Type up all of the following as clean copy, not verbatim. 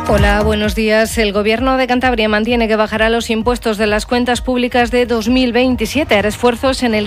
Hola, buenos días. El Gobierno de Cantabria mantiene que bajará los impuestos de las cuentas públicas de 2027. Hará esfuerzos en el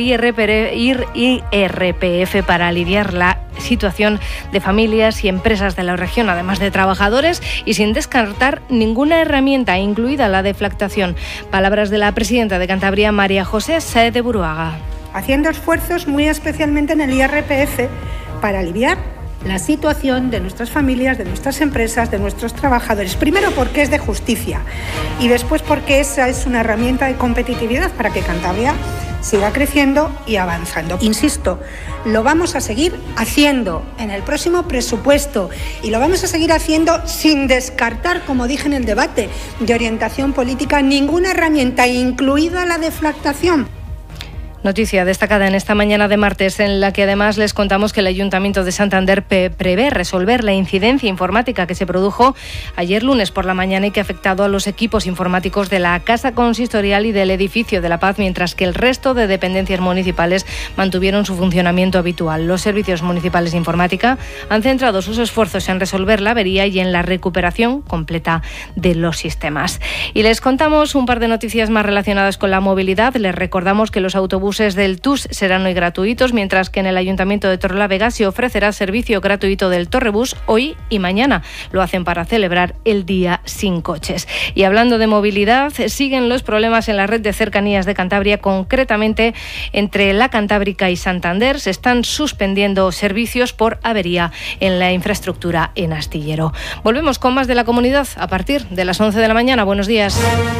IRPF para aliviar la situación de familias y empresas de la región, además de trabajadores, y sin descartar ninguna herramienta, incluida la deflactación. Palabras de la presidenta de Cantabria, María José Sáez de Buruaga. Haciendo esfuerzos muy especialmente en el IRPF para aliviar la situación de nuestras familias, de nuestras empresas, de nuestros trabajadores. Primero porque es de justicia y después porque esa es una herramienta de competitividad para que Cantabria siga creciendo y avanzando. Insisto, lo vamos a seguir haciendo en el próximo presupuesto y lo vamos a seguir haciendo sin descartar, como dije en el debate de orientación política, ninguna herramienta, incluida la deflactación. Noticia destacada en esta mañana de martes, en la que además les contamos que el Ayuntamiento de Santander prevé resolver la incidencia informática que se produjo ayer lunes por la mañana y que ha afectado a los equipos informáticos de la Casa Consistorial y del Edificio de la Paz, mientras que el resto de dependencias municipales mantuvieron su funcionamiento habitual. Los servicios municipales de informática han centrado sus esfuerzos en resolver la avería y en la recuperación completa de los sistemas. Y les contamos un par de noticias más relacionadas con la movilidad. Les recordamos que los autobuses del TUS serán hoy gratuitos, mientras que en el Ayuntamiento de Torrelavega se ofrecerá servicio gratuito del Torrebús hoy y mañana. Lo hacen para celebrar el Día Sin Coches. Y hablando de movilidad, siguen los problemas en la red de cercanías de Cantabria, concretamente entre la Cantábrica y Santander. Se están suspendiendo servicios por avería en la infraestructura en Astillero. Volvemos con más de la comunidad a partir de las 11 de la mañana. Buenos días.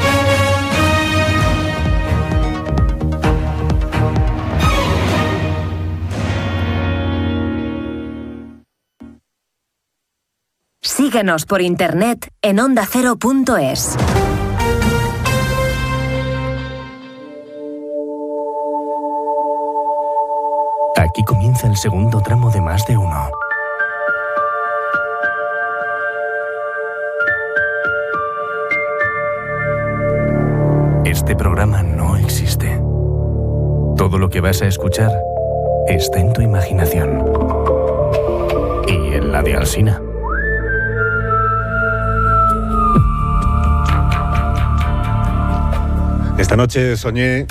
Síguenos por internet en ondacero.es. Aquí comienza el segundo tramo de Más de Uno. Este programa no existe. Todo lo que vas a escuchar está en tu imaginación. Y en la de Alsina. Esta noche soñé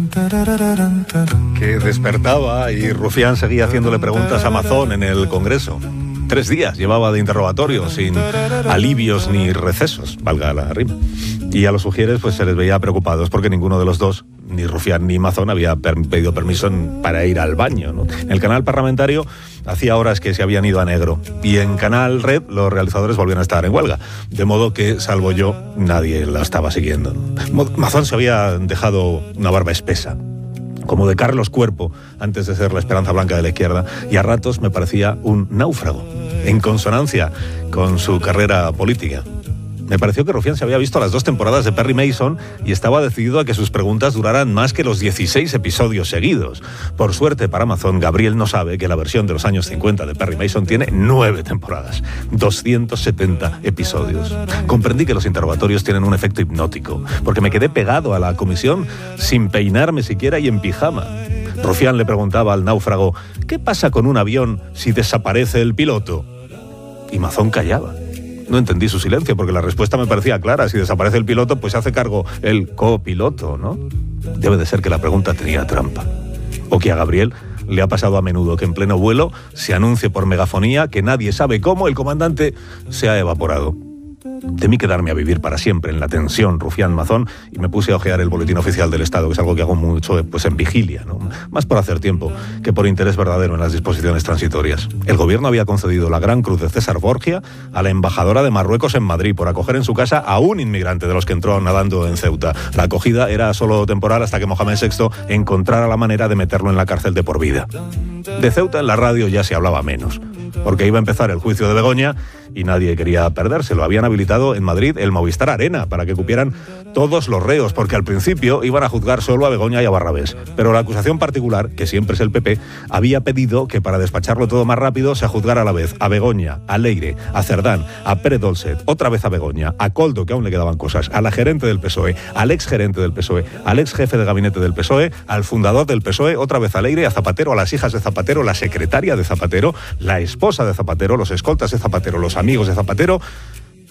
que despertaba y Rufián seguía haciéndole preguntas a Mazón en el Congreso. 3 días llevaba de interrogatorio, sin alivios ni recesos, valga la rima. Y a los Ujieres pues se les veía preocupados porque ninguno de los dos, ni Rufián ni Mazón, había pedido permiso para ir al baño, ¿no? En el canal parlamentario hacía horas que se habían ido a negro y en Canal Red los realizadores volvían a estar en huelga, de modo que, salvo yo, nadie la estaba siguiendo, ¿no? Mazón se había dejado una barba espesa, como de Carlos Cuerpo, antes de ser la Esperanza Blanca de la izquierda, y a ratos me parecía un náufrago, en consonancia con su carrera política. Me pareció que Rufián se había visto las 2 temporadas de Perry Mason y estaba decidido a que sus preguntas duraran más que los 16 episodios seguidos. Por suerte para Mazón, Gabriel no sabe que la versión de los años 50 de Perry Mason tiene 9 temporadas, 270 episodios. Comprendí que los interrogatorios tienen un efecto hipnótico, porque me quedé pegado a la comisión sin peinarme siquiera y en pijama. Rufián le preguntaba al náufrago: ¿qué pasa con un avión si desaparece el piloto? Y Mazón callaba. No entendí su silencio porque la respuesta me parecía clara. Si desaparece el piloto, pues se hace cargo el copiloto, ¿no? Debe de ser que la pregunta tenía trampa. O que a Gabriel le ha pasado a menudo que en pleno vuelo se anuncie por megafonía que nadie sabe cómo el comandante se ha evaporado. Temí quedarme a vivir para siempre en la tensión Rufián-Mazón y me puse a ojear el boletín oficial del Estado, que es algo que hago mucho pues en vigilia, ¿no? Más por hacer tiempo que por interés verdadero en las disposiciones transitorias. El gobierno había concedido la Gran Cruz de César Borgia a la embajadora de Marruecos en Madrid por acoger en su casa a un inmigrante de los que entró nadando en Ceuta. La acogida era solo temporal hasta que Mohamed VI encontrara la manera de meterlo en la cárcel de por vida. De Ceuta en la radio ya se hablaba menos, porque iba a empezar el juicio de Begoña y nadie quería perdérselo. Habían habilitado en Madrid el Movistar Arena para que cupieran todos los reos, porque al principio iban a juzgar solo a Begoña y a Barrabés. Pero la acusación particular, que siempre es el PP, había pedido que para despacharlo todo más rápido se juzgara a la vez a Begoña, a Leire, a Cerdán, a Pérez Dolcet, otra vez a Begoña, a Coldo, que aún le quedaban cosas, a la gerente del PSOE, al ex gerente del PSOE, al ex jefe de gabinete del PSOE, al fundador del PSOE, otra vez a Leire, a Zapatero, a las hijas de Zapatero, la secretaria de Zapatero, la esposa de Zapatero, los escoltas de Zapatero, los amigos de Zapatero.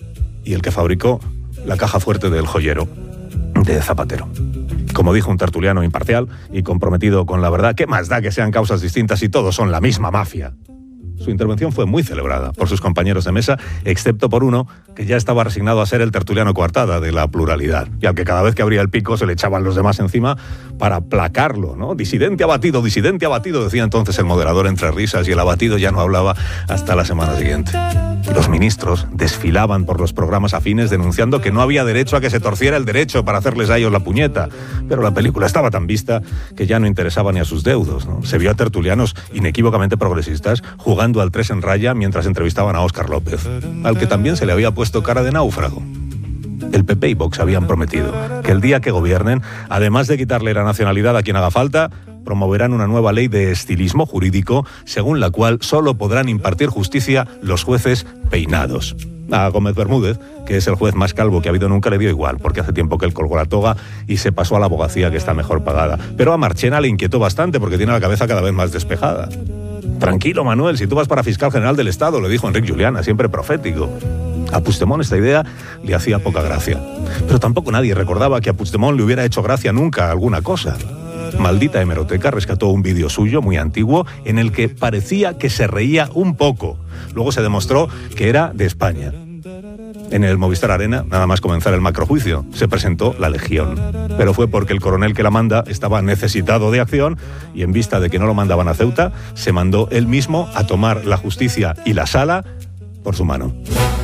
y el que fabricó la caja fuerte del joyero de Zapatero. Como dijo un tertuliano imparcial y comprometido con la verdad, ¿qué más da que sean causas distintas si todos son la misma mafia? Su intervención fue muy celebrada por sus compañeros de mesa, excepto por uno que ya estaba resignado a ser el tertuliano coartada de la pluralidad, y al que cada vez que abría el pico se le echaban los demás encima para aplacarlo, ¿no? Disidente abatido, decía entonces el moderador entre risas, y el abatido ya no hablaba hasta la semana siguiente. Los ministros desfilaban por los programas afines denunciando que no había derecho a que se torciera el derecho para hacerles a ellos la puñeta, pero la película estaba tan vista que ya no interesaba ni a sus deudos, ¿no? Se vio a tertulianos inequívocamente progresistas jugando al 3 en raya mientras entrevistaban a Óscar López, al que también se le había puesto cara de náufrago. El PP y Vox habían prometido que el día que gobiernen, además de quitarle la nacionalidad a quien haga falta, promoverán una nueva ley de estilismo jurídico según la cual solo podrán impartir justicia los jueces peinados. A Gómez Bermúdez, que es el juez más calvo que ha habido nunca, le dio igual, porque hace tiempo que él colgó la toga y se pasó a la abogacía, que está mejor pagada. Pero a Marchena le inquietó bastante porque tiene la cabeza cada vez más despejada. Tranquilo, Manuel, si tú vas para fiscal general del Estado, le dijo Enric Juliana, siempre profético. A Puigdemont esta idea le hacía poca gracia. Pero tampoco nadie recordaba que a Puigdemont le hubiera hecho gracia nunca alguna cosa. Maldita hemeroteca rescató un vídeo suyo muy antiguo en el que parecía que se reía un poco. Luego se demostró que era de España. En el Movistar Arena, nada más comenzar el macrojuicio, se presentó la Legión. Pero fue porque el coronel que la manda estaba necesitado de acción y en vista de que no lo mandaban a Ceuta, se mandó él mismo a tomar la justicia y la sala por su mano.